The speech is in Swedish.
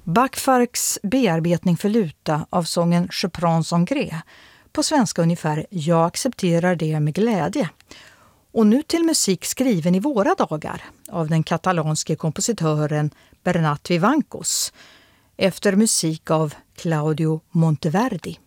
Bach-Farks bearbetning för luta av sången Je prends son gré, på svenska ungefär Jag accepterar det med glädje. Och nu till musik skriven i våra dagar av den katalanske kompositören Bernat Vivancos efter musik av Claudio Monteverdi.